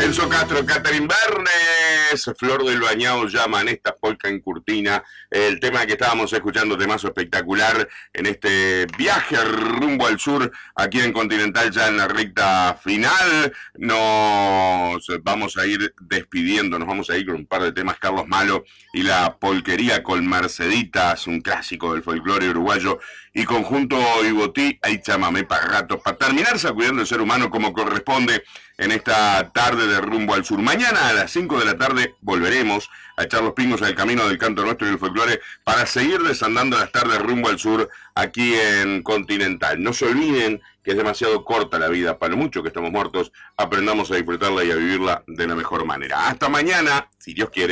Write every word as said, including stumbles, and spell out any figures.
Enzo Castro, Catherine Bernes, Flor del Bañado llaman esta polca en Curtina. El tema que estábamos escuchando, temazo espectacular en este viaje rumbo al sur, aquí en Continental, ya en la recta final. Nos vamos a ir despidiendo, nos vamos a ir con un par de temas. Carlos Malo y la polquería con Merceditas, un clásico del folclore uruguayo, y conjunto Ibotí, ahí chamamé para ratos, para terminar sacudiendo el ser humano como corresponde en esta tarde de rumbo al sur. Mañana a las cinco de la tarde volveremos a echar los pingos al camino del canto nuestro y del folclore para seguir desandando las tardes rumbo al sur aquí en Continental. No se olviden que es demasiado corta la vida, para lo mucho que estamos muertos, aprendamos a disfrutarla y a vivirla de la mejor manera. Hasta mañana, si Dios quiere.